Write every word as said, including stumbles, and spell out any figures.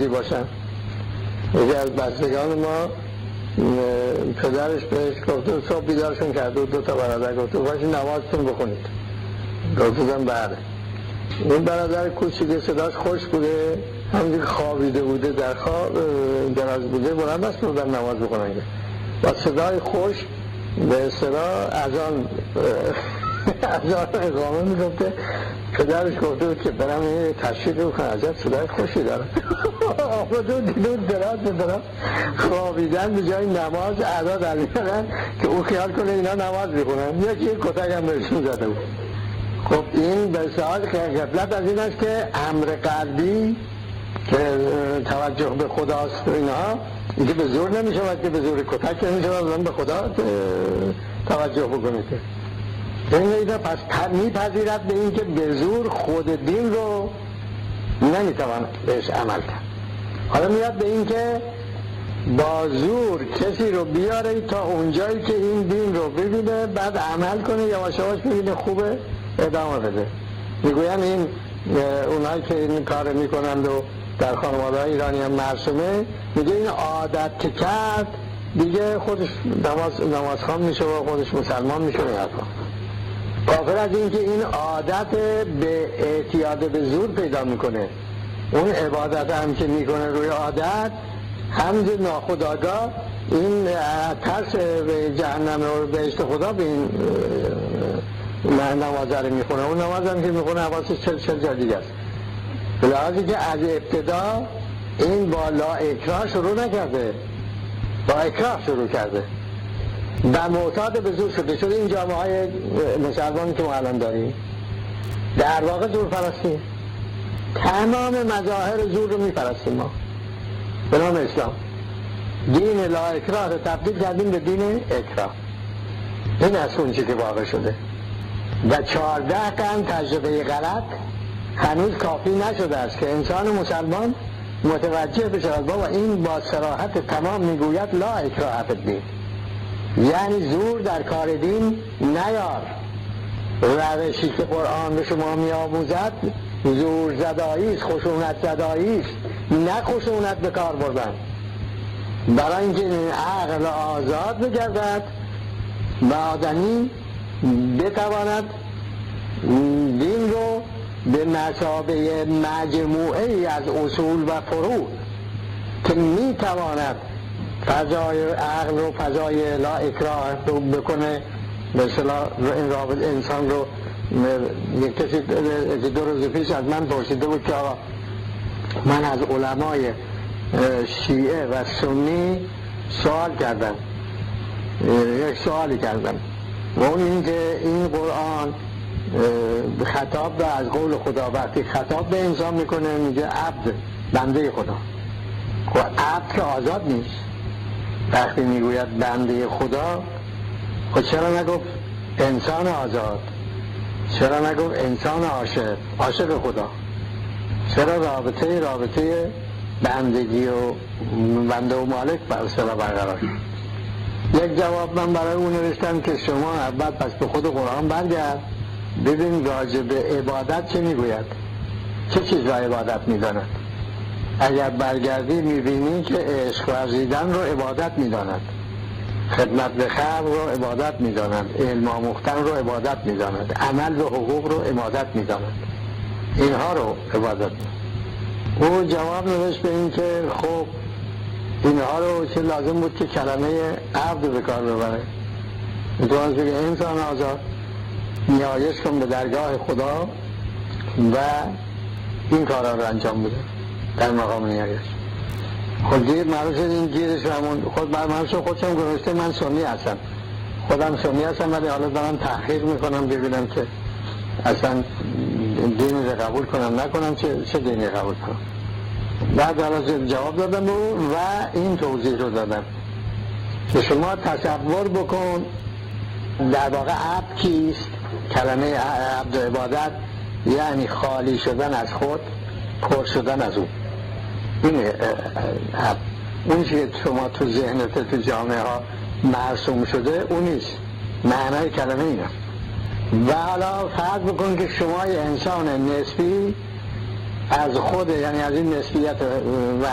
نمازی باشن. یکی از بستگان ما پدرش بهش گفت صبح بیدارشون کرده و دو تا برادر گفت باشین نمازتون بخونید. گفتم بله. این برادر کوچیک صداش خوش بوده، همینجور خوابیده بوده، در خواب دراز بوده، بلند است بودن نماز بخونن با صدای خوش به اصطلاح اذان اذان اقامه میگفته. پدرش گفته بود که برم تشریف بکنم، عجب صدای خوشی داره. آمده بود دیده بود دراز به دراز خوابیدن به جای نماز ادا در میارن که او خیال کنه اینا نماز بخونن. یکی یک کتک هم بهشون زده بود. خب این به سوال غفلت از این است که امر قلبی که توجه به خداست و اینها، اینکه به زور نمی شود، که به زور کتک نمی شود به خدا توجه بکنه. که این ایده پس می پذیرد به این که به زور خود دین رو نمی توان بهش عمل کرد. حالا میاد به این که با زور کسی رو بیاره تا اونجایی که این دین رو ببینه، بعد عمل کنه، یواش یواش ببینه خوبه ادامه بده. میگویم این اونایی که این کار میکنند و در خانواده ایرانی هم مرسومه، میگه این عادت که کرد دیگه خودش نماز نمازخوان میشه و خودش مسلمان میشه. کافر از این که این عادت به اعتیاد به زور پیدا میکنه، اون عبادت هم که میکنه روی عادت همز ناخودآگاه این ترس به جهنم و بهشت خدا به این نمازه رو میخونه. اون نماز هم که میخونه حواسش چل چل جا دیگه است. به لحاظی که از ابتدا این با لا اکراه شروع نکرده، با اکراه شروع کرده و معتاد به زور شده. شده این جامعه های مسلمانی که ما الان داریم در واقع زور پرستی، تمام مظاهر زور رو میپرستیم ما به نام اسلام. دین لا اکراه رو تبدیل کردیم به دین اکراه. این از اون چی که واقع شده و چهارده قرن تجربه غلط هنوز کافی نشده است که انسان مسلمان متوجه بشود. بابا این با صراحت تمام میگوید لا اکراه فی الدین، یعنی زور در کار دین نیار. روشی که قرآن به شما می آموزد زور زدایی است، خشونت زدایی است، نه خشونت به کار بردن. برای اینکه این عقل آزاد بگردد و آدمی بتواند دین رو به مثابه مجموعه ای از اصول و فروع که می تواند فضای عقل رو فضای لا اکراه رو بکنه. به اصطلاح این رابط انسان رو یک کسی دو روز پیش از من پرسیده بود که آقا من از علمای شیعه و سنی سوال کردم، یک سوالی کردم و اون این که این قرآن خطاب به از قول خدا وقتی خطاب به انسان میکنه میگه عبد، بنده خدا. خب عبد که آزاد نیست. وقتی میگوید بنده خدا، خب چرا نگفت انسان آزاد؟ چرا نگفت انسان عاشق، عاشق خدا؟ چرا رابطه رابطه بندگی و بنده و مالک برسلا برقرار؟ یک جواب من برای اون نوشتم که شما اول پس به خود قرآن برگرد ببین راجع به عبادت چه میگوید، چه چیز را عبادت میداند. اگر برگردی میبینی که عشق ورزیدن رو عبادت میداند، خدمت به خلق رو عبادت میداند، علم آموختن رو عبادت میداند، عمل به حقوق رو عبادت میداند، اینها رو عبادت میداند. او جواب نوشت به این که خب اینها رو چه لازم بود که کلمه عبد به کار ببره. میتوانست بگه انسان آزاد، نیایش کن به درگاه خدا و این کارها رو انجام بده در مقام نیایش. خود گیر معروف این گیرش همون خود برمانش خودشم گذاشته من سنی هستم، خودم سنی هستم، ولی حالا دارم تحقیق میکنم ببینم که اصلا دینی رو قبول کنم نکنم، چه, چه دینی قبول کنم. بعد حالا جواب دادم و این توضیح رو دادم که شما تصور بکن در واقع عبد کیست. کلمه عبد عبادت یعنی خالی شدن از خود، پر شدن از او. این عبد اون که شما تو ذهنت تو جامعه ها مرسوم شده اون نیست، معنای کلمه اینه. و حالا فرض بکن که شما یه انسان نسبی از خود، یعنی از این نسبیت